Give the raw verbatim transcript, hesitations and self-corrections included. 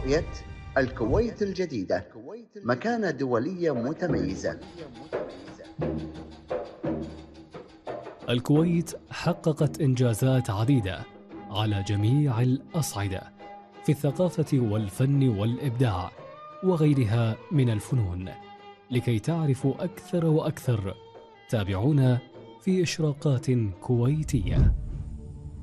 ناحية الكويت الجديدة، مكانة دولية متميزة. الكويت حققت إنجازات عديدة على جميع الأصعدة في الثقافة والفن والإبداع وغيرها من الفنون. لكي تعرفوا أكثر وأكثر، تابعونا في إشراقات كويتية.